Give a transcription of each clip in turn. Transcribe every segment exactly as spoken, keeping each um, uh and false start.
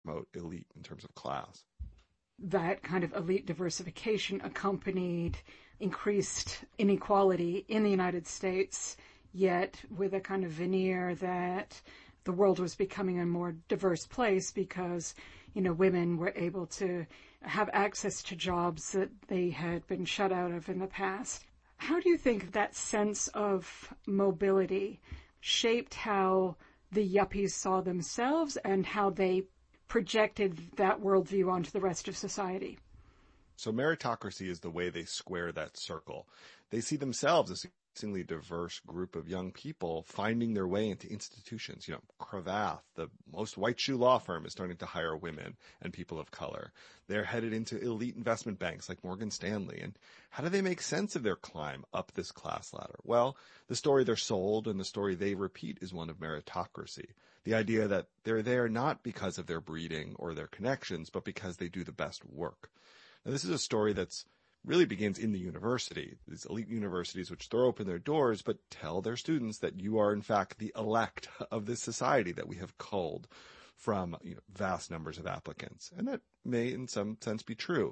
promote elite in terms of class. That kind of elite diversification accompanied increased inequality in the United States, yet with a kind of veneer that the world was becoming a more diverse place because, you know, women were able to have access to jobs that they had been shut out of in the past. How do you think that sense of mobility shaped how the yuppies saw themselves and how they projected that worldview onto the rest of society? So meritocracy is the way they square that circle. They see themselves as an increasingly diverse group of young people finding their way into institutions. You know, Cravath, the most white shoe law firm, is starting to hire women and people of color. They're headed into elite investment banks like Morgan Stanley. And how do they make sense of their climb up this class ladder? Well, the story they're sold and the story they repeat is one of meritocracy. The idea that they're there not because of their breeding or their connections, but because they do the best work. Now, this is a story that's really begins in the university, these elite universities which throw open their doors but tell their students that you are, in fact, the elect of this society that we have culled from, you know, vast numbers of applicants. And that may, in some sense, be true.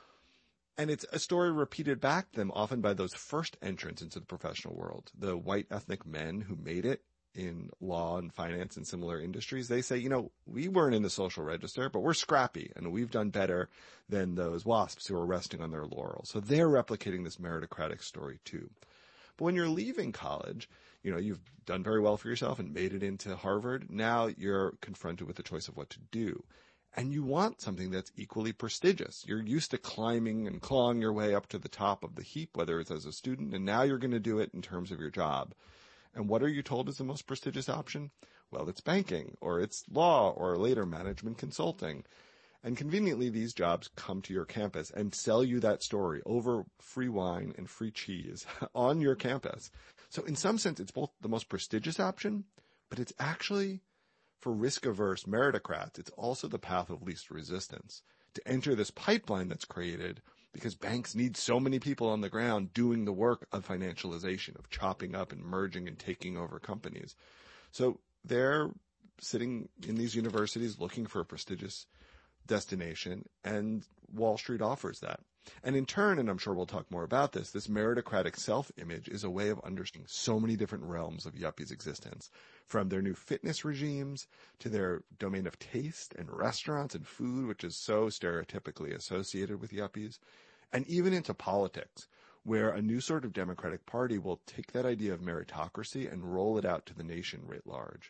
And it's a story repeated back to them often by those first entrants into the professional world, the white ethnic men who made it in law and finance and similar industries. They say, you know, we weren't in the social register, but we're scrappy and we've done better than those WASPs who are resting on their laurels. So they're replicating this meritocratic story too. But when you're leaving college, you know, you've done very well for yourself and made it into Harvard. Now you're confronted with the choice of what to do. And you want something that's equally prestigious. You're used to climbing and clawing your way up to the top of the heap, whether it's as a student, and now you're going to do it in terms of your job. And what are you told is the most prestigious option? Well, it's banking, or it's law, or later management consulting. And conveniently, these jobs come to your campus and sell you that story over free wine and free cheese on your campus. So in some sense, it's both the most prestigious option, but it's actually, for risk-averse meritocrats, it's also the path of least resistance to enter this pipeline that's created because banks need so many people on the ground doing the work of financialization, of chopping up and merging and taking over companies. So they're sitting in these universities looking for a prestigious destination, and Wall Street offers that. And in turn, and I'm sure we'll talk more about this, this meritocratic self-image is a way of understanding so many different realms of yuppies' existence, from their new fitness regimes to their domain of taste and restaurants and food, which is so stereotypically associated with yuppies, and even into politics, where a new sort of Democratic Party will take that idea of meritocracy and roll it out to the nation writ large.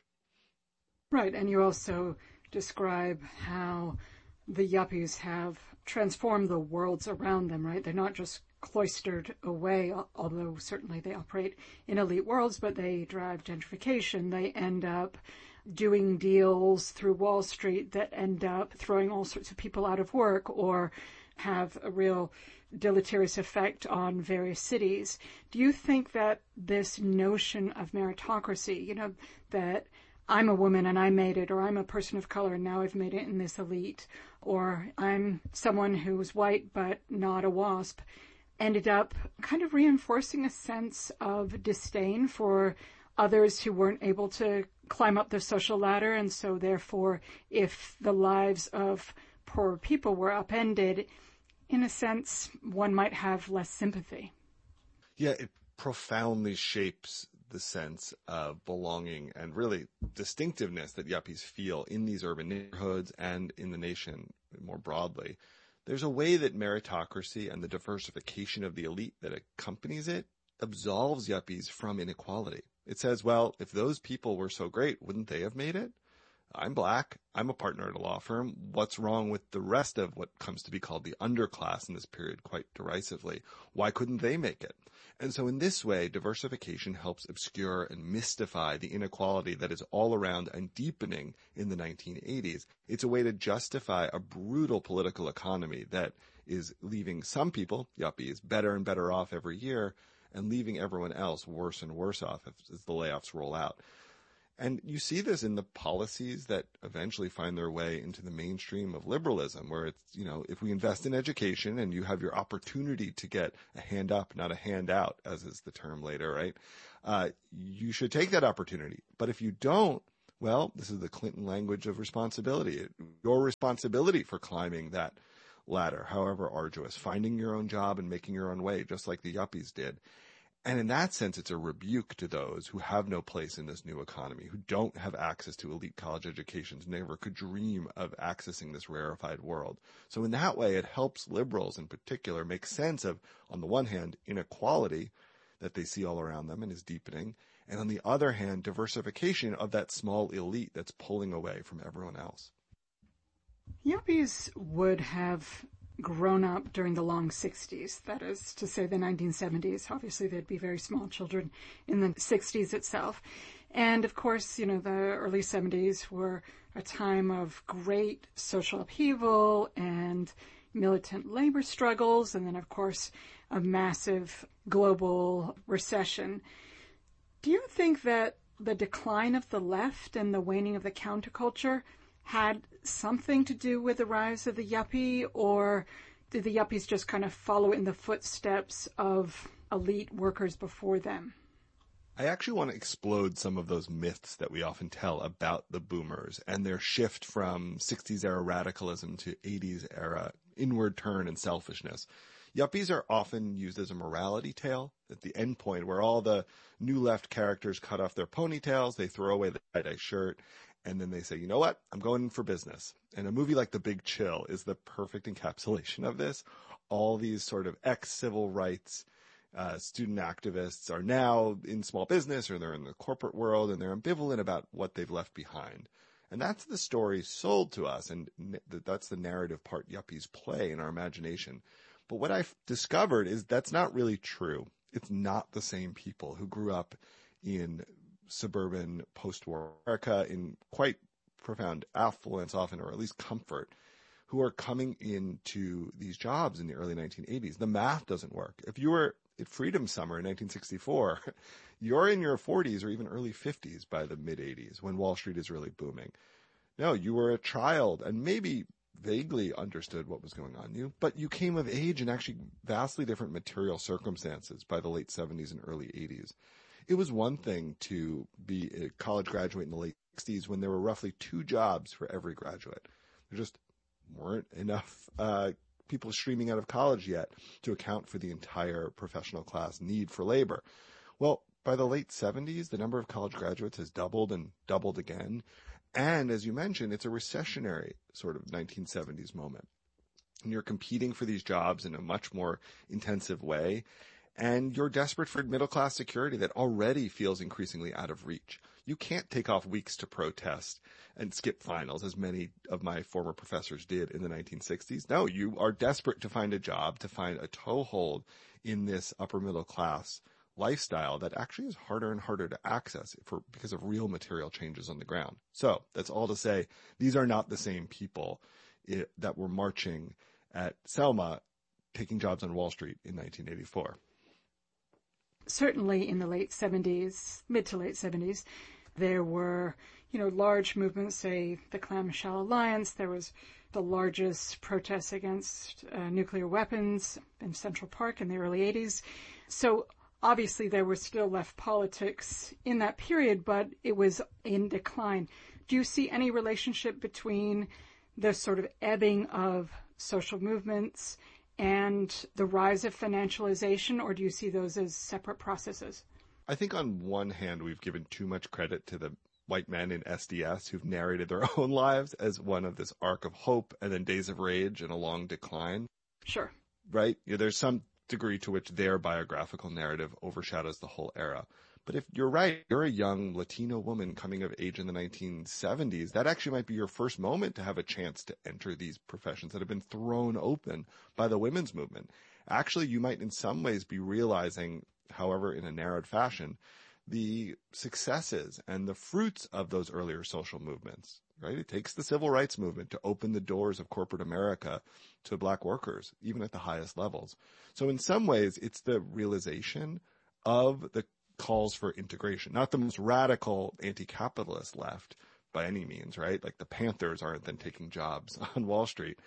Right, and you also describe how the yuppies have transformed the worlds around them, right? They're not just cloistered away, although certainly they operate in elite worlds, but they drive gentrification. They end up doing deals through Wall Street that end up throwing all sorts of people out of work or have a real deleterious effect on various cities. Do you think that this notion of meritocracy, you know, that I'm a woman and I made it, or I'm a person of color and now I've made it in this elite, or I'm someone who's white but not a WASP, ended up kind of reinforcing a sense of disdain for others who weren't able to climb up the social ladder, and so therefore if the lives of poor people were upended, in a sense, one might have less sympathy. Yeah, it profoundly shapes the sense of belonging and really distinctiveness that yuppies feel in these urban neighborhoods and in the nation more broadly. There's a way that meritocracy and the diversification of the elite that accompanies it absolves yuppies from inequality. It says, well, if those people were so great, wouldn't they have made it? I'm black. I'm a partner at a law firm. What's wrong with the rest of what comes to be called the underclass in this period quite derisively? Why couldn't they make it? And so in this way, diversification helps obscure and mystify the inequality that is all around and deepening in the nineteen eighties. It's a way to justify a brutal political economy that is leaving some people, yuppies, better and better off every year and leaving everyone else worse and worse off as the layoffs roll out. And you see this in the policies that eventually find their way into the mainstream of liberalism, where it's, you know, if we invest in education and you have your opportunity to get a hand up, not a hand out, as is the term later, right? Uh, you should take that opportunity. But if you don't, Well, this is the Clinton language of responsibility. Your responsibility for climbing that ladder, however arduous, finding your own job and making your own way, just like the yuppies did. And in that sense, it's a rebuke to those who have no place in this new economy, who don't have access to elite college educations, never could dream of accessing this rarefied world. So in that way, it helps liberals in particular make sense of, on the one hand, inequality that they see all around them and is deepening, and on the other hand, diversification of that small elite that's pulling away from everyone else. Yuppies would have grown up during the long sixties, that is to say the nineteen seventies. Obviously, they'd be very small children in the sixties itself. And of course, you know, the early seventies were a time of great social upheaval and militant labor struggles, and then, of course, a massive global recession. Do you think that the decline of the left and the waning of the counterculture had something to do with the rise of the yuppie, or did the yuppies just kind of follow in the footsteps of elite workers before them? I actually want to explode some of those myths that we often tell about the boomers and their shift from sixties era radicalism to eighties era inward turn and selfishness. Yuppies are often used as a morality tale at the end point where all the new left characters cut off their ponytails, they throw away the tie-dye shirt, and then they say, you know what, I'm going in for business. And a movie like The Big Chill is the perfect encapsulation of this. All these sort of ex-civil rights uh, student activists are now in small business or they're in the corporate world, and they're ambivalent about what they've left behind. And that's the story sold to us, and that's the narrative part yuppies play in our imagination. But what I've discovered is that's not really true. It's not the same people who grew up in suburban post-war America in quite profound affluence often, or at least comfort, who are coming into these jobs in the early nineteen eighties. The math doesn't work. If you were at Freedom Summer in nineteen sixty-four, you're in your forties or even early fifties by the mid-eighties when Wall Street is really booming. No, you were a child and maybe vaguely understood what was going on in you, but you came of age in actually vastly different material circumstances by the late seventies and early eighties. It was one thing to be a college graduate in the late sixties when there were roughly two jobs for every graduate. There just weren't enough uh, people streaming out of college yet to account for the entire professional class need for labor. Well, by the late seventies, the number of college graduates has doubled and doubled again. And as you mentioned, it's a recessionary sort of nineteen seventies moment. And you're competing for these jobs in a much more intensive way. And you're desperate for middle-class security that already feels increasingly out of reach. You can't take off weeks to protest and skip finals, as many of my former professors did in the nineteen sixties. No, you are desperate to find a job, to find a toehold in this upper middle-class lifestyle that actually is harder and harder to access for because of real material changes on the ground. So that's all to say, these are not the same people it, that were marching at Selma taking jobs on Wall Street in nineteen eighty-four. Certainly in the late seventies, mid to late seventies, there were, you know, large movements, say the Clamshell Alliance. There was the largest protests against uh, nuclear weapons in Central Park in the early eighties. So obviously there was still left politics in that period, but it was in decline. Do you see any relationship between the sort of ebbing of social movements and the rise of financialization, or do you see those as separate processes? I think on one hand, we've given too much credit to the white men in S D S who've narrated their own lives as one of this arc of hope and then days of rage and a long decline. Sure. Right? You know, there's some degree to which their biographical narrative overshadows the whole era. But if you're right, you're a young Latino woman coming of age in the nineteen seventies, that actually might be your first moment to have a chance to enter these professions that have been thrown open by the women's movement. Actually, you might in some ways be realizing, however, in a narrowed fashion, the successes and the fruits of those earlier social movements, right? It takes the civil rights movement to open the doors of corporate America to black workers, even at the highest levels. So in some ways, it's the realization of the calls for integration, not the most radical anti-capitalist left by any means, right? Like the Panthers aren't then taking jobs on Wall Street,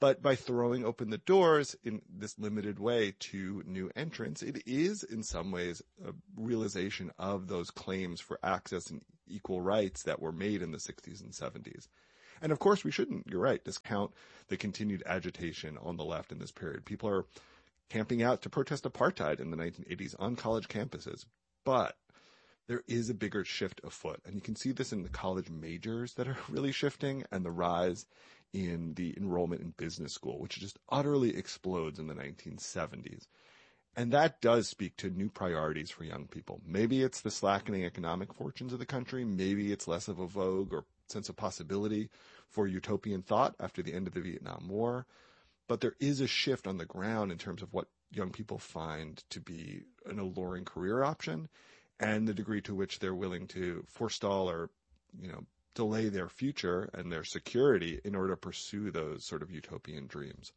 But by throwing open the doors in this limited way to new entrants, it is in some ways a realization of those claims for access and equal rights that were made in the sixties and seventies. And of course, we shouldn't, you're right, discount the continued agitation on the left in this period. People are camping out to protest apartheid in the nineteen eighties on college campuses. But there is a bigger shift afoot. And you can see this in the college majors that are really shifting and the rise in the enrollment in business school, which just utterly explodes in the nineteen seventies. And that does speak to new priorities for young people. Maybe it's the slackening economic fortunes of the country. Maybe it's less of a vogue or sense of possibility for utopian thought after the end of the Vietnam War. But there is a shift on the ground in terms of what young people find to be an alluring career option and the degree to which they're willing to forestall or, you know, delay their future and their security in order to pursue those sort of utopian dreams.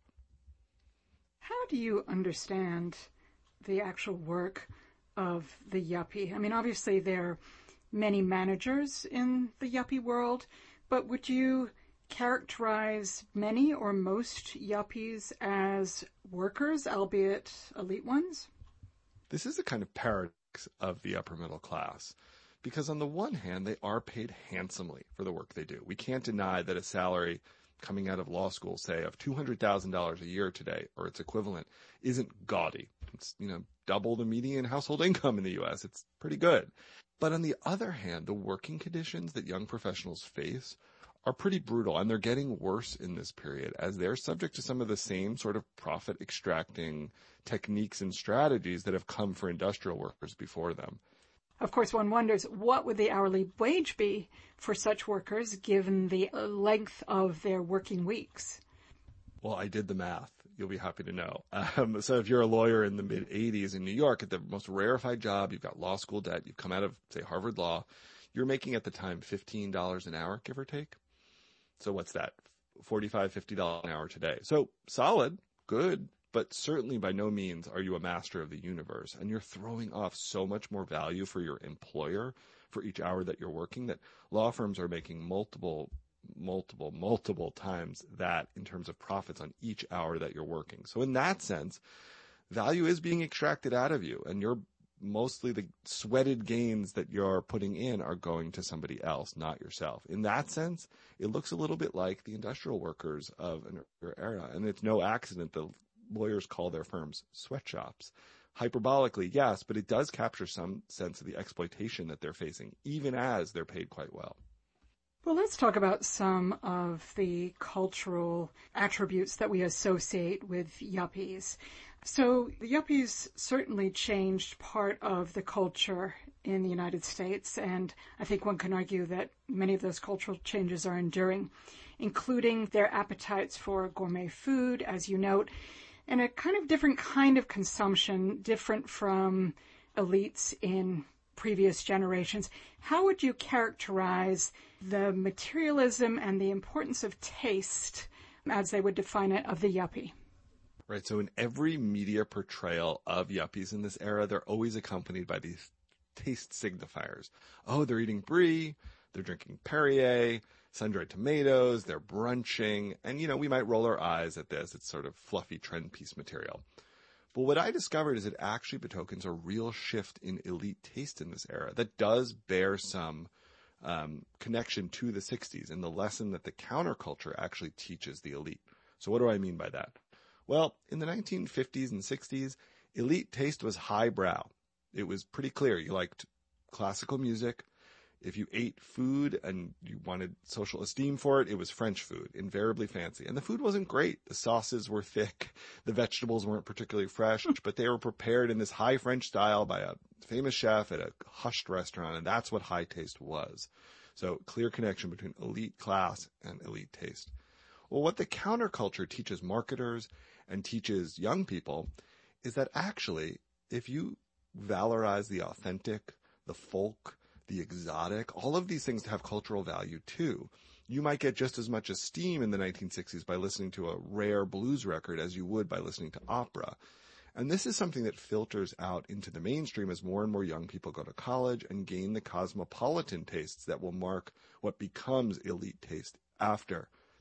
How do you understand the actual work of the yuppie? I mean, obviously there are many managers in the yuppie world, but would you characterize many or most yuppies as workers, albeit elite ones? This is a kind of paradox of the upper middle class, because on the one hand, they are paid handsomely for the work they do. We can't deny that a salary coming out of law school, say, of two hundred thousand dollars a year today, or its equivalent, isn't gaudy. It's, you know, double the median household income in the U S. It's pretty good. But on the other hand, the working conditions that young professionals face are pretty brutal, and they're getting worse in this period as they're subject to some of the same sort of profit extracting techniques and strategies that have come for industrial workers before them. Of course, one wonders, what would the hourly wage be for such workers given the length of their working weeks? Well, I did the math. You'll be happy to know. Um, so if you're a lawyer in the mid eighties in New York at the most rarefied job, you've got law school debt, you've come out of, say, Harvard Law, you're making at the time fifteen dollars an hour, give or take. So what's that? forty-five dollars, fifty dollars an hour today. So solid, good, but certainly by no means are you a master of the universe. And you're throwing off so much more value for your employer for each hour that you're working that law firms are making multiple, multiple, multiple times that in terms of profits on each hour that you're working. So in that sense, value is being extracted out of you, and you're mostly the sweated gains that you're putting in are going to somebody else, not yourself. In that sense, it looks a little bit like the industrial workers of an era. And it's no accident the lawyers call their firms sweatshops. Hyperbolically, yes, but it does capture some sense of the exploitation that they're facing, even as they're paid quite well. Well, let's talk about some of the cultural attributes that we associate with yuppies. So the yuppies certainly changed part of the culture in the United States, and I think one can argue that many of those cultural changes are enduring, including their appetites for gourmet food, as you note, and a kind of different kind of consumption, different from elites in previous generations. How would you characterize the materialism and the importance of taste, as they would define it, of the yuppie? Right. So in every media portrayal of yuppies in this era, they're always accompanied by these taste signifiers. Oh, they're eating brie, they're drinking Perrier, sun-dried tomatoes, they're brunching. And, you know, we might roll our eyes at this. It's sort of fluffy trend piece material. But what I discovered is it actually betokens a real shift in elite taste in this era that does bear some um, connection to the sixties and the lesson that the counterculture actually teaches the elite. So what do I mean by that? Well, in the nineteen fifties and sixties, elite taste was highbrow. It was pretty clear. You liked classical music. If you ate food and you wanted social esteem for it, it was French food, invariably fancy. And the food wasn't great. The sauces were thick. The vegetables weren't particularly fresh, but they were prepared in this high French style by a famous chef at a hushed restaurant, and that's what high taste was. So clear connection between elite class and elite taste. Well, what the counterculture teaches marketers and teaches young people is that actually, if you valorize the authentic, the folk, the exotic, all of these things have cultural value too. You might get just as much esteem in the nineteen sixties by listening to a rare blues record as you would by listening to opera. And this is something that filters out into the mainstream as more and more young people go to college and gain the cosmopolitan tastes that will mark what becomes elite taste after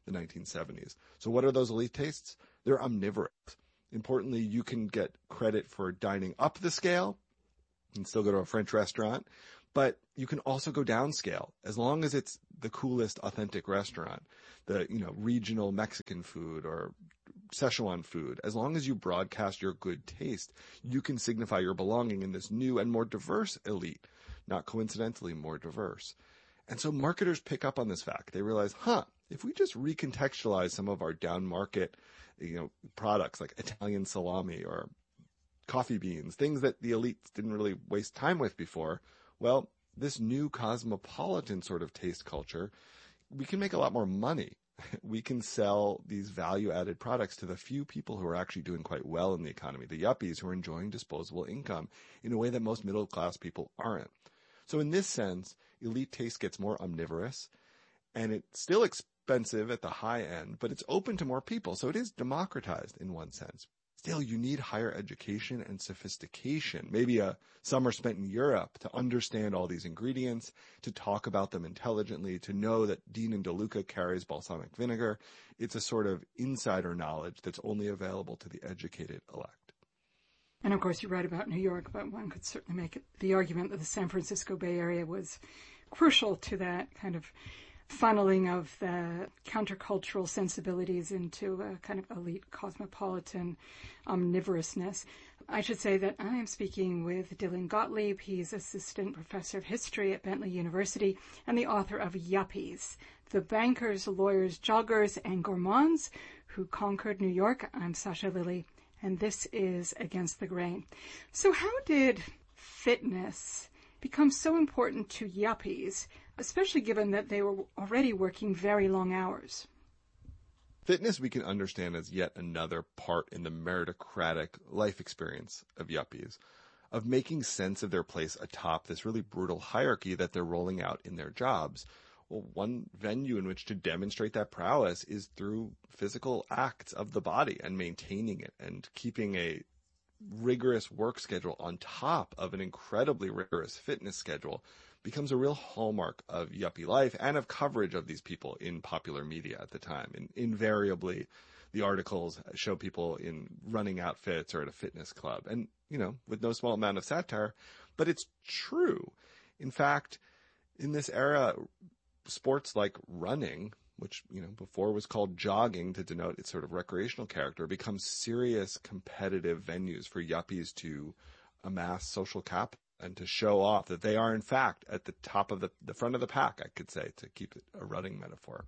the nineteen seventies. So what are those elite tastes? They're omnivorous. Importantly, you can get credit for dining up the scale and still go to a French restaurant, but you can also go downscale as long as it's the coolest, authentic restaurant, the, you know, regional Mexican food or Szechuan food. As long as you broadcast your good taste, you can signify your belonging in this new and more diverse elite, not coincidentally more diverse. And so marketers pick up on this fact. They realize, huh, if we just recontextualize some of our down market, you know, products like Italian salami or coffee beans, things that the elites didn't really waste time with before, well, this new cosmopolitan sort of taste culture, we can make a lot more money. We can sell these value-added products to the few people who are actually doing quite well in the economy, the yuppies who are enjoying disposable income in a way that most middle-class people aren't. So in this sense, elite taste gets more omnivorous, and it's still expensive at the high end, but it's open to more people, so it is democratized in one sense. Still, you need higher education and sophistication, maybe a summer spent in Europe to understand all these ingredients, to talk about them intelligently, to know that Dean and DeLuca carries balsamic vinegar. It's a sort of insider knowledge that's only available to the educated elect. And of course, you write about New York, but one could certainly make the argument that the San Francisco Bay Area was crucial to that kind of funneling of the countercultural sensibilities into a kind of elite cosmopolitan omnivorousness. I should say that I am speaking with Dylan Gottlieb. He's assistant professor of history at Bentley University and the author of Yuppies, The Bankers, Lawyers, Joggers, and Gourmands Who Conquered New York. I'm Sasha Lilly, and this is Against the Grain. So how did fitness become so important to yuppies, especially given that they were already working very long hours? Fitness we can understand as yet another part in the meritocratic life experience of yuppies, of making sense of their place atop this really brutal hierarchy that they're rolling out in their jobs. Well, one venue in which to demonstrate that prowess is through physical acts of the body and maintaining it and keeping a rigorous work schedule on top of an incredibly rigorous fitness schedule becomes a real hallmark of yuppie life and of coverage of these people in popular media at the time. And invariably, the articles show people in running outfits or at a fitness club, and, you know, with no small amount of satire, but it's true. In fact, in this era, sports like running, which, you know, before was called jogging to denote its sort of recreational character, become serious competitive venues for yuppies to amass social capital and to show off that they are, in fact, at the top of the, the front of the pack, I could say, to keep it a running metaphor.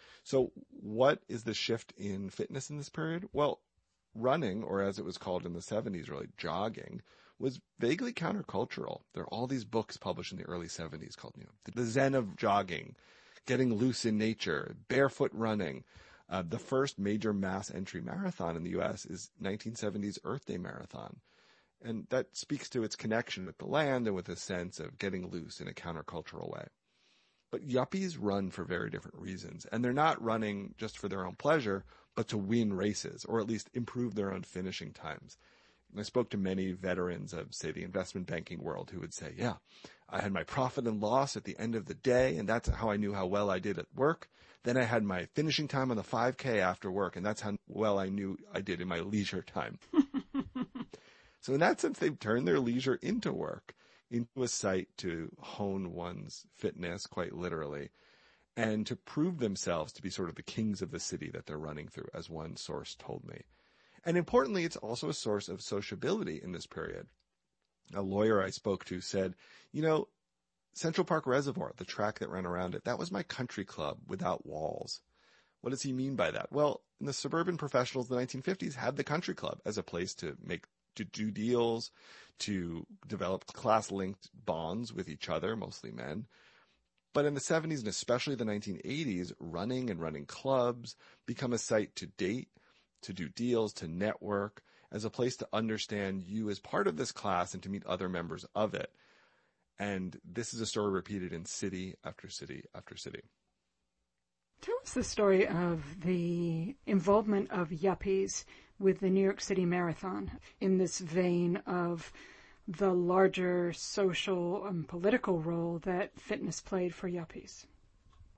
So what is the shift in fitness in this period? Well, running, or as it was called in the seventies, really jogging, was vaguely countercultural. There are all these books published in the early seventies called, you know, The Zen of Jogging, Getting Loose in Nature, Barefoot Running. Uh, the first major mass entry marathon in the U S is nineteen seventies Earth Day Marathon. And that speaks to its connection with the land and with a sense of getting loose in a countercultural way. But yuppies run for very different reasons. And they're not running just for their own pleasure, but to win races, or at least improve their own finishing times. And I spoke to many veterans of, say, the investment banking world who would say, yeah, I had my profit and loss at the end of the day, and that's how I knew how well I did at work. Then I had my finishing time on the five K after work, and that's how well I knew I did in my leisure time. So in that sense, they've turned their leisure into work, into a site to hone one's fitness, quite literally, and to prove themselves to be sort of the kings of the city that they're running through, as one source told me. And importantly, it's also a source of sociability in this period. A lawyer I spoke to said, you know, Central Park Reservoir, the track that ran around it, that was my country club without walls. What does he mean by that? Well, the suburban professionals of the nineteen fifties had the country club as a place to make to do deals, to develop class-linked bonds with each other, mostly men. But in the seventies and especially the nineteen eighties, running and running clubs become a site to date, to do deals, to network, as a place to understand you as part of this class and to meet other members of it. And this is a story repeated in city after city after city. Tell us the story of the involvement of yuppies with the New York City Marathon in this vein of the larger social and political role that fitness played for yuppies.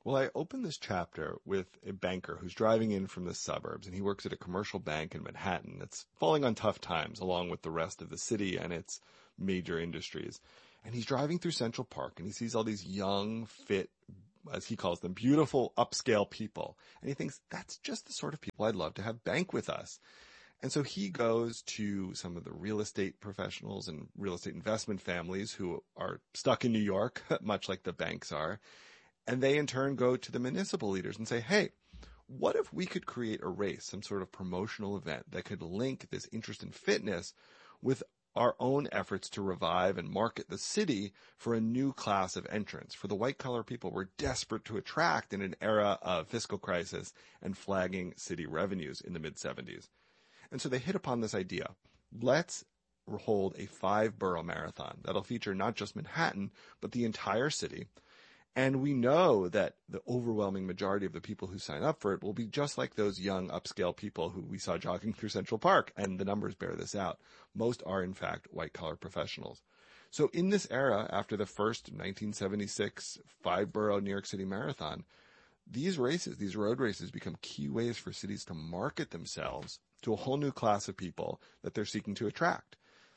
Well, I open this chapter with a banker who's driving in from the suburbs, and he works at a commercial bank in Manhattan that's falling on tough times along with the rest of the city and its major industries. And he's driving through Central Park, and he sees all these young, fit, as he calls them, beautiful, upscale people. And he thinks, that's just the sort of people I'd love to have bank with us. And so he goes to some of the real estate professionals and real estate investment families who are stuck in New York, much like the banks are. And they in turn go to the municipal leaders and say, hey, what if we could create a race, some sort of promotional event that could link this interest in fitness with our own efforts to revive and market the city for a new class of entrants, for the white-collar people we're desperate to attract in an era of fiscal crisis and flagging city revenues in the mid-seventies. And so they hit upon this idea. Let's hold a five-borough marathon that'll feature not just Manhattan, but the entire city. And we know that the overwhelming majority of the people who sign up for it will be just like those young upscale people who we saw jogging through Central Park. And the numbers bear this out. Most are, in fact, white-collar professionals. So in this era, after the first nineteen seventy-six five-borough New York City Marathon, these races, these road races, become key ways for cities to market themselves to a whole new class of people that they're seeking to attract.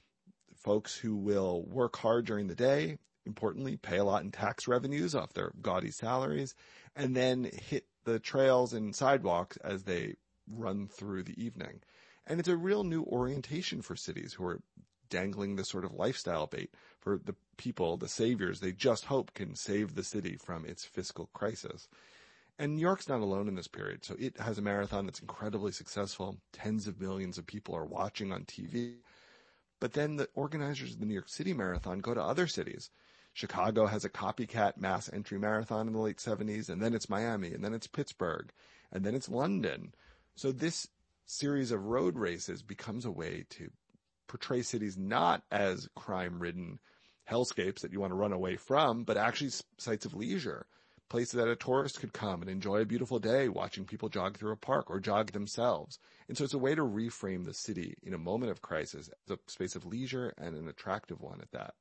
Folks who will work hard during the day, importantly, pay a lot in tax revenues off their gaudy salaries, and then hit the trails and sidewalks as they run through the evening. And it's a real new orientation for cities who are dangling this sort of lifestyle bait for the people, the saviors they just hope can save the city from its fiscal crisis. And New York's not alone in this period. So it has a marathon that's incredibly successful. Tens of millions of people are watching on T V. But then the organizers of the New York City Marathon go to other cities. Chicago has a copycat mass entry marathon in the late seventies, and then it's Miami, and then it's Pittsburgh, and then it's London. So this series of road races becomes a way to portray cities not as crime-ridden hellscapes that you want to run away from, but actually sites of leisure, places that a tourist could come and enjoy a beautiful day watching people jog through a park or jog themselves. And so it's a way to reframe the city in a moment of crisis as a space of leisure and an attractive one at that.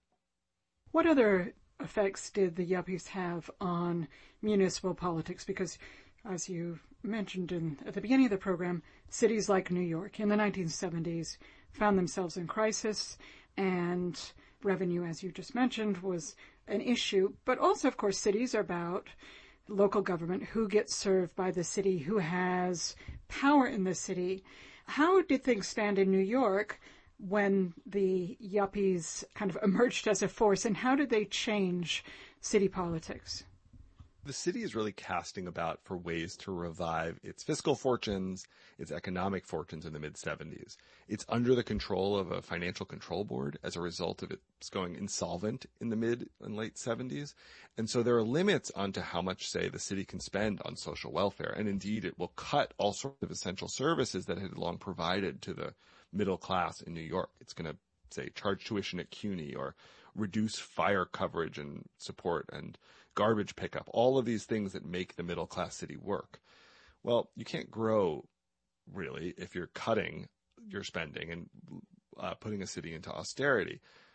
What other effects did the yuppies have on municipal politics? Because, as you mentioned in, at the beginning of the program, cities like New York in the nineteen seventies found themselves in crisis, and revenue, as you just mentioned, was an issue. But also, of course, cities are about local government, who gets served by the city, who has power in the city. How did things stand in New York when the yuppies kind of emerged as a force, and how did they change city politics? The city is really casting about for ways to revive its fiscal fortunes, its economic fortunes in the mid-seventies. It's under the control of a financial control board as a result of its going insolvent in the mid and late seventies. And so there are limits onto how much, say, the city can spend on social welfare. And indeed, it will cut all sorts of essential services that it had long provided to the middle class in New York. It's going to, say, charge tuition at CUNY or reduce fire coverage and support and garbage pickup, all of these things that make the middle class city work. Well, you can't grow, really, if you're cutting your spending and uh, putting a city into austerity.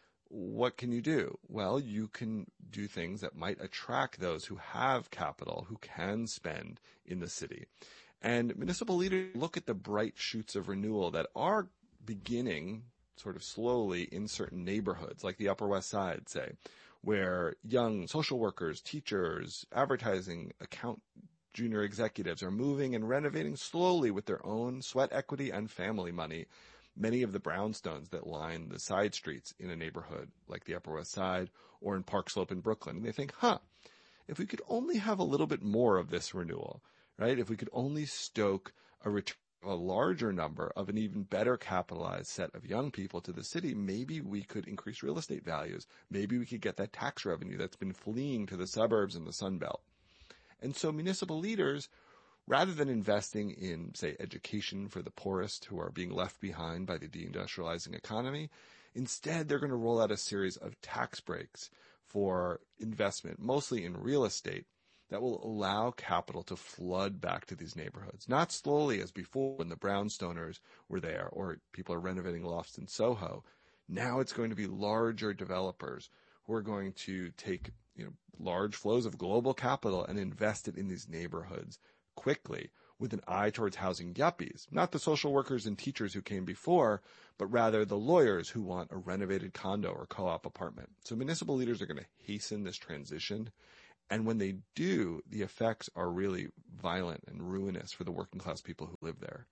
What can you do? Well, you can do things that might attract those who have capital, who can spend in the city. And municipal leaders look at the bright shoots of renewal that are beginning sort of slowly in certain neighborhoods, like the Upper West Side, say, where young social workers, teachers, advertising, account junior executives are moving and renovating slowly with their own sweat equity and family money many of the brownstones that line the side streets in a neighborhood like the Upper West Side or in Park Slope in Brooklyn. And they think, huh, if we could only have a little bit more of this renewal, right? If we could only stoke a return a larger number of an even better capitalized set of young people to the city, maybe we could increase real estate values. Maybe we could get that tax revenue that's been fleeing to the suburbs and the Sun Belt. And so municipal leaders, rather than investing in, say, education for the poorest who are being left behind by the deindustrializing economy, instead they're going to roll out a series of tax breaks for investment, mostly in real estate, that will allow capital to flood back to these neighborhoods. Not slowly as before when the brownstoners were there or people are renovating lofts in Soho. Now it's going to be larger developers who are going to take, you know, large flows of global capital and invest it in these neighborhoods quickly with an eye towards housing yuppies, not the social workers and teachers who came before, but rather the lawyers who want a renovated condo or co-op apartment. So municipal leaders are going to hasten this transition. And when they do, the effects are really violent and ruinous for the working class people who live there.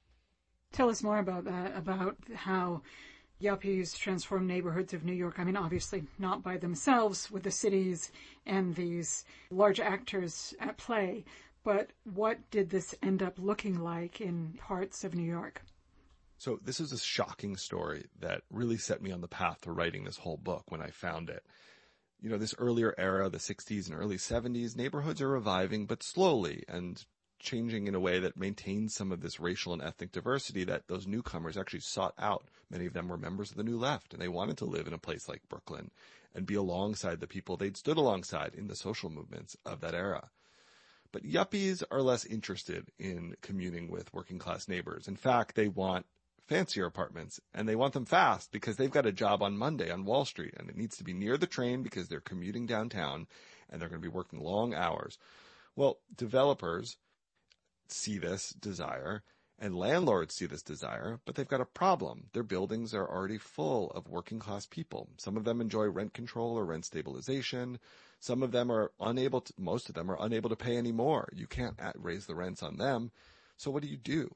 Tell us more about that, about how yuppies transform neighborhoods of New York. I mean, obviously not by themselves with the cities and these large actors at play, but what did this end up looking like in parts of New York? So this is a shocking story that really set me on the path to writing this whole book when I found it. You know, this earlier era, the sixties and early seventies, neighborhoods are reviving, but slowly and changing in a way that maintains some of this racial and ethnic diversity that those newcomers actually sought out. Many of them were members of the New Left, and they wanted to live in a place like Brooklyn and be alongside the people they'd stood alongside in the social movements of that era. But yuppies are less interested in communing with working class neighbors. In fact, they want fancier apartments, and they want them fast because they've got a job on Monday on Wall Street, and it needs to be near the train because they're commuting downtown, and they're going to be working long hours. Well, developers see this desire, and landlords see this desire, but they've got a problem. Their buildings are already full of working class people. Some of them enjoy rent control or rent stabilization. Some of them are unable to, most of them are unable to pay any more. You can't raise the rents on them. So what do you do?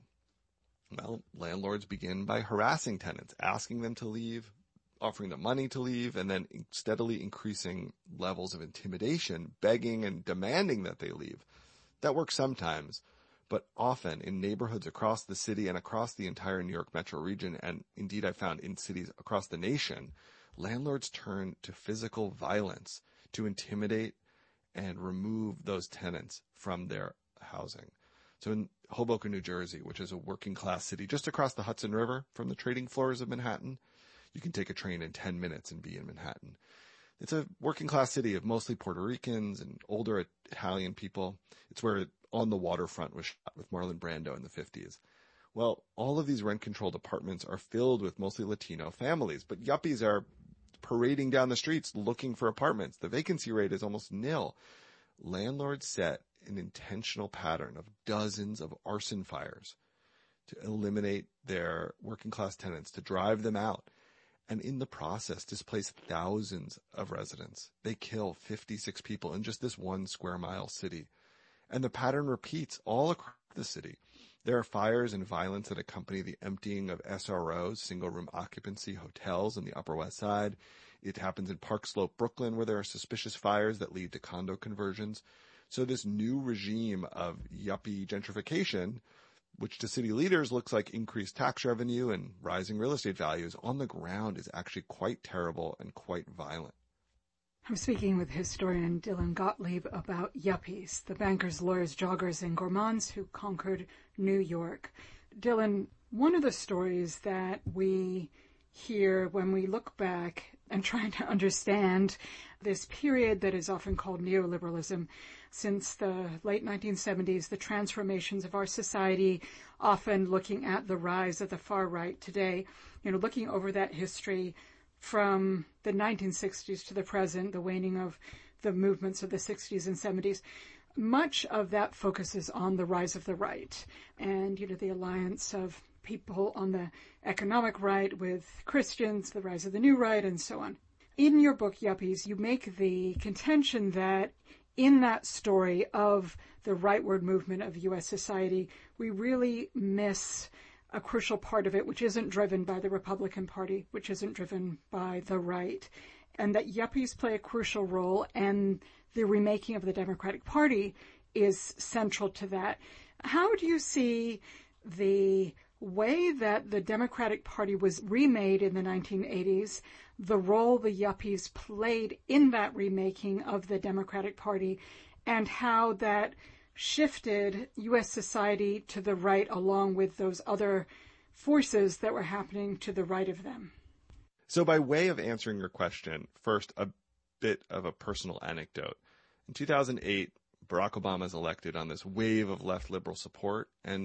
Well, landlords begin by harassing tenants, asking them to leave, offering them money to leave, and then steadily increasing levels of intimidation, begging and demanding that they leave. That works sometimes, but often in neighborhoods across the city and across the entire New York metro region, and indeed I found in cities across the nation, landlords turn to physical violence to intimidate and remove those tenants from their housing. So in Hoboken, New Jersey, which is a working class city just across the Hudson River from the trading floors of Manhattan, you can take a train in ten minutes and be in Manhattan. It's a working class city of mostly Puerto Ricans and older Italian people. It's where On the Waterfront was shot with Marlon Brando in the fifties. Well, all of these rent-controlled apartments are filled with mostly Latino families, but yuppies are parading down the streets looking for apartments. The vacancy rate is almost nil. Landlords set an intentional pattern of dozens of arson fires to eliminate their working class tenants, to drive them out, and in the process displace thousands of residents. They kill fifty-six people in just this one square mile city. And the pattern repeats all across the city. There are fires and violence that accompany the emptying of S R Os, single-room occupancy hotels in the Upper West Side. It happens in Park Slope, Brooklyn, where there are suspicious fires that lead to condo conversions. So this new regime of yuppie gentrification, which to city leaders looks like increased tax revenue and rising real estate values, on the ground is actually quite terrible and quite violent. I'm speaking with historian Dylan Gottlieb about yuppies, the bankers, lawyers, joggers, and gourmands who conquered New York. Dylan, one of the stories that we hear when we look back and try to understand this period that is often called neoliberalism, since the late nineteen seventies, the transformations of our society, often looking at the rise of the far right today, you know, looking over that history from the nineteen sixties to the present, the waning of the movements of the sixties and seventies, much of that focuses on the rise of the right and, you know, the alliance of people on the economic right with Christians, the rise of the new right, and so on. In your book, Yuppies, you make the contention that in that story of the rightward movement of U S society, we really miss a crucial part of it, which isn't driven by the Republican Party, which isn't driven by the right, and that yuppies play a crucial role, and the remaking of the Democratic Party is central to that. How do you see the way that the Democratic Party was remade in the nineteen eighties, the role the yuppies played in that remaking of the Democratic Party, and how that shifted U S society to the right along with those other forces that were happening to the right of them? So by way of answering your question, first, a bit of a personal anecdote. In two thousand eight, Barack Obama is elected on this wave of left liberal support, and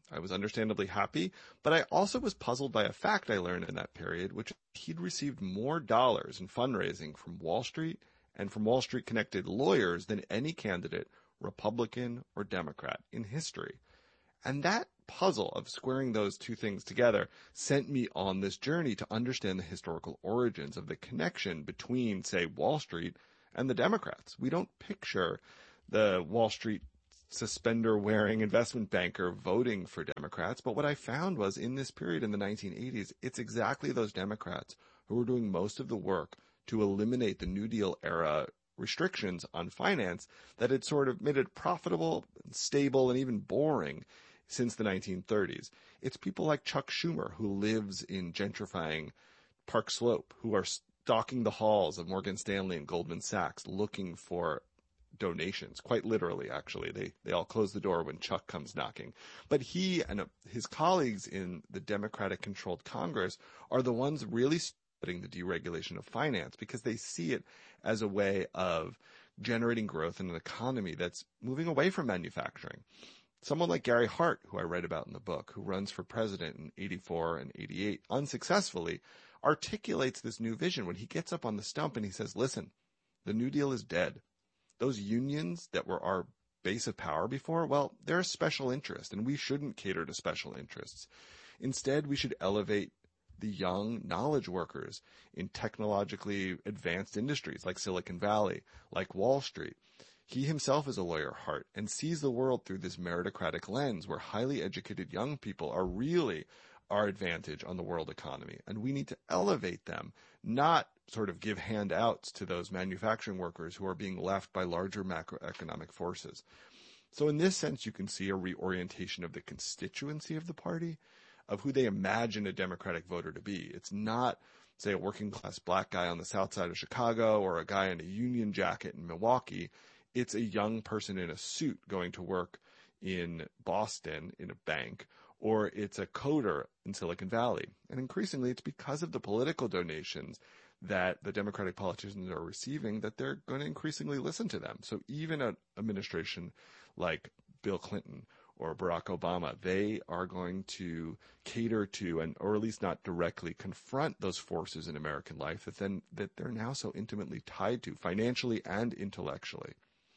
I was understandably happy, but I also was puzzled by a fact I learned in that period, which he'd received more dollars in fundraising from Wall Street and from Wall Street connected lawyers than any candidate, Republican or Democrat, in history. And that puzzle of squaring those two things together sent me on this journey to understand the historical origins of the connection between, say, Wall Street and the Democrats. We don't picture the Wall Street suspender-wearing investment banker voting for Democrats, but what I found was in this period in the nineteen eighties, it's exactly those Democrats who were doing most of the work to eliminate the New Deal era restrictions on finance that had sort of made it profitable, stable, and even boring since the nineteen thirties. It's people like Chuck Schumer, who lives in gentrifying Park Slope, who are stalking the halls of Morgan Stanley and Goldman Sachs looking for donations, quite literally, actually. They they all close the door when Chuck comes knocking. But he and uh, his colleagues in the Democratic-controlled Congress are the ones really studying the deregulation of finance because they see it as a way of generating growth in an economy that's moving away from manufacturing. Someone like Gary Hart, who I write about in the book, who runs for president in eighty-four and eighty-eight unsuccessfully, articulates this new vision when he gets up on the stump and he says, listen, the New Deal is dead. Those unions that were our base of power before, well, they're a special interest, and we shouldn't cater to special interests. Instead, we should elevate the young knowledge workers in technologically advanced industries like Silicon Valley, like Wall Street. He himself is a lawyer, Hart, and sees the world through this meritocratic lens where highly educated young people are really our advantage on the world economy. And we need to elevate them, not sort of give handouts to those manufacturing workers who are being left by larger macroeconomic forces. So in this sense, you can see a reorientation of the constituency of the party, of who they imagine a Democratic voter to be. It's not, say, a working class black guy on the south side of Chicago or a guy in a union jacket in Milwaukee. It's a young person in a suit going to work in Boston in a bank, or it's a coder in Silicon Valley. And increasingly, it's because of the political donations that the Democratic politicians are receiving that they're going to increasingly listen to them. So even an administration like Bill Clinton or Barack Obama, they are going to cater to, and or at least not directly confront those forces in American life that then that they're now so intimately tied to financially and intellectually.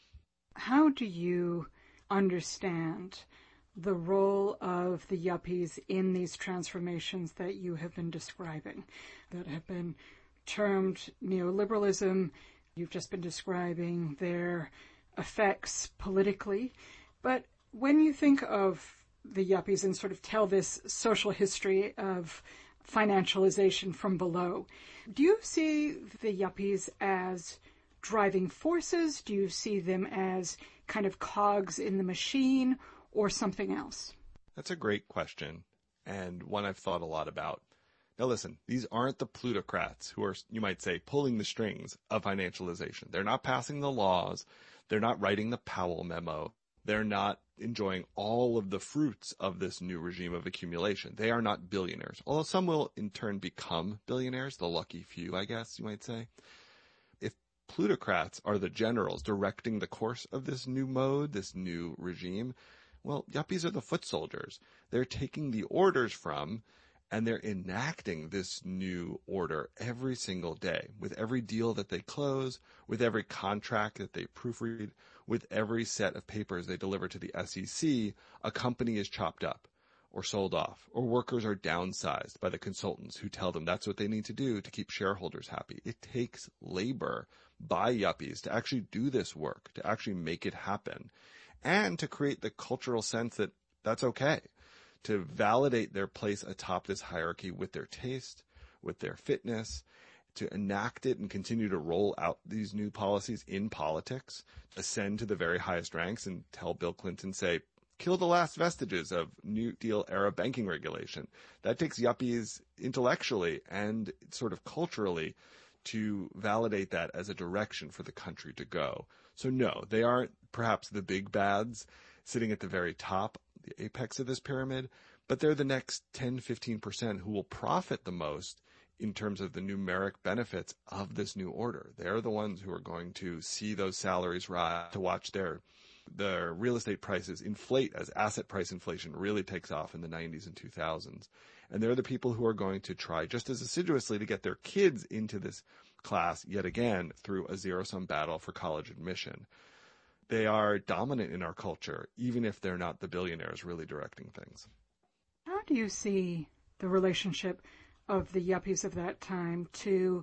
How do you understand the role of the yuppies in these transformations that you have been describing, that have been termed neoliberalism? You've just been describing their effects politically. But when you think of the yuppies and sort of tell this social history of financialization from below, do you see the yuppies as driving forces? Do you see them as kind of cogs in the machine or something else? That's a great question, and one I've thought a lot about. Now listen, these aren't the plutocrats who are, you might say, pulling the strings of financialization. They're not passing the laws. They're not writing the Powell memo. They're not enjoying all of the fruits of this new regime of accumulation. They are not billionaires, although some will in turn become billionaires, the lucky few, I guess you might say. If plutocrats are the generals directing the course of this new mode, this new regime, well, yuppies are the foot soldiers. They're taking the orders from, and they're enacting this new order every single day with every deal that they close, with every contract that they proofread, with every set of papers they deliver to the S E C. A company is chopped up or sold off, or workers are downsized by the consultants who tell them that's what they need to do to keep shareholders happy. It takes labor by yuppies to actually do this work, to actually make it happen, and to create the cultural sense that that's okay, to validate their place atop this hierarchy with their taste, with their fitness, to enact it and continue to roll out these new policies in politics, ascend to the very highest ranks and tell Bill Clinton, say, kill the last vestiges of New Deal era banking regulation. That takes yuppies intellectually and sort of culturally to validate that as a direction for the country to go. So no, they aren't perhaps the big bads sitting at the very top, the apex of this pyramid, but they're the next ten, fifteen percent who will profit the most in terms of the numeric benefits of this new order. They're the ones who are going to see those salaries rise, to watch their The real estate prices inflate as asset price inflation really takes off in the nineties and two thousands. And they're the people who are going to try just as assiduously to get their kids into this class yet again through a zero-sum battle for college admission. They are dominant in our culture, even if they're not the billionaires really directing things. How do you see the relationship of the yuppies of that time to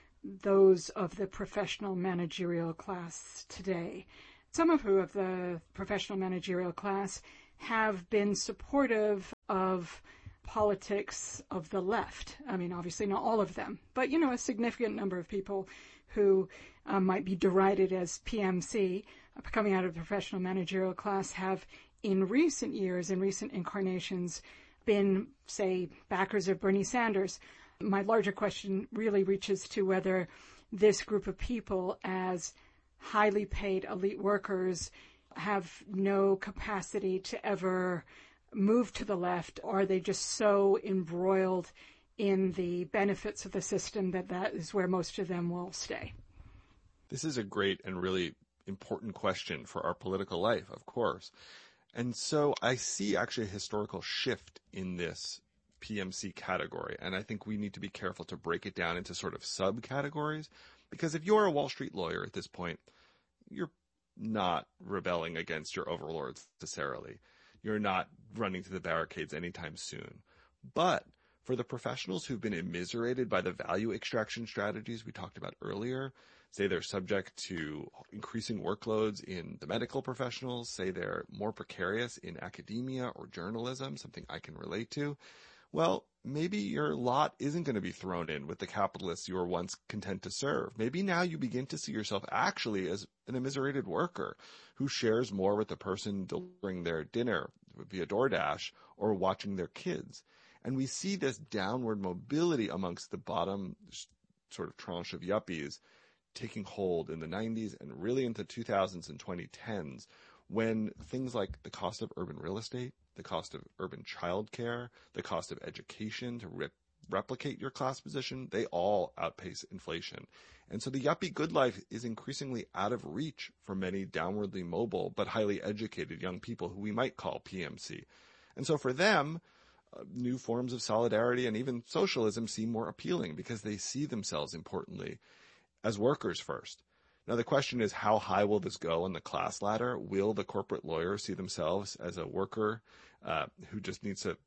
those of the professional managerial class today? Some of who of the professional managerial class have been supportive of politics of the left. I mean, obviously not all of them, but, you know, a significant number of people who uh, might be derided as P M C, uh, coming out of the professional managerial class, have in recent years, in recent incarnations, been, say, backers of Bernie Sanders. My larger question really reaches to whether this group of people, as highly paid elite workers, have no capacity to ever move to the left, or are they just so embroiled in the benefits of the system that that is where most of them will stay? This is a great and really important question for our political life, of course. And so I see actually a historical shift in this P M C category, and I think we need to be careful to break it down into sort of subcategories, because if you're a Wall Street lawyer at this point, you're not rebelling against your overlords necessarily. You're not running to the barricades anytime soon. But for the professionals who've been immiserated by the value extraction strategies we talked about earlier, say they're subject to increasing workloads in the medical professionals, say they're more precarious in academia or journalism, something I can relate to, well, maybe your lot isn't going to be thrown in with the capitalists you were once content to serve. Maybe now you begin to see yourself actually as an immiserated worker who shares more with the person delivering their dinner via DoorDash or watching their kids. And we see this downward mobility amongst the bottom sort of tranche of yuppies taking hold in the nineties and really into two thousands and twenty tens, when things like the cost of urban real estate, the cost of urban childcare, the cost of education to rip, replicate your class position, they all outpace inflation. And so the yuppie good life is increasingly out of reach for many downwardly mobile but highly educated young people who we might call P M C. And so for them, uh, new forms of solidarity and even socialism seem more appealing because they see themselves, importantly, as workers first. Now, the question is, how high will this go on the class ladder? Will the corporate lawyers see themselves as a worker uh, who just needs to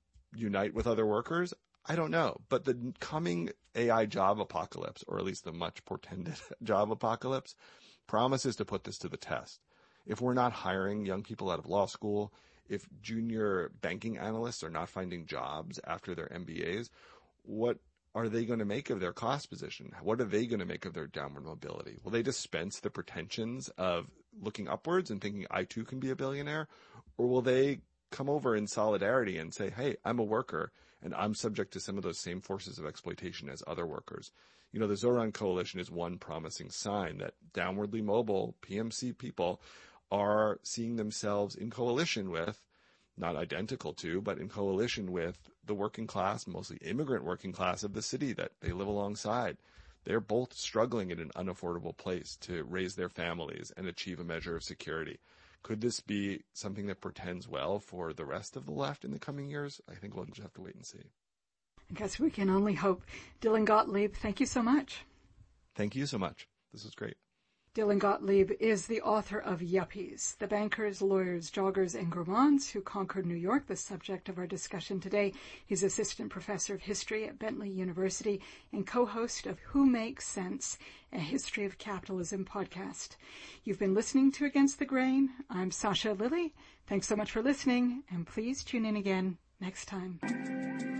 unite with other workers? I don't know. But the coming A I job apocalypse, or at least the much portended job apocalypse, promises to put this to the test. If we're not hiring young people out of law school, if junior banking analysts are not finding jobs after their M B As, what are they going to make of their class position? What are they going to make of their downward mobility? Will they dispense the pretensions of looking upwards and thinking I too can be a billionaire? Or will they come over in solidarity and say, hey, I'm a worker and I'm subject to some of those same forces of exploitation as other workers? You know, the Zoran Coalition is one promising sign that downwardly mobile P M C people are seeing themselves in coalition with, not identical to, but in coalition with the working class, mostly immigrant working class of the city that they live alongside. They're both struggling in an unaffordable place to raise their families and achieve a measure of security. Could this be something that portends well for the rest of the left in the coming years? I think we'll just have to wait and see. I guess we can only hope. Dylan Gottlieb, thank you so much. Thank you so much. This was great. Dylan Gottlieb is the author of Yuppies, The Bankers, Lawyers, Joggers, and Gourmands Who Conquered New York, the subject of our discussion today. He's assistant professor of history at Bentley University and co-host of Who Makes Sense, a History of Capitalism podcast. You've been listening to Against the Grain. I'm Sasha Lilly. Thanks so much for listening, and please tune in again next time.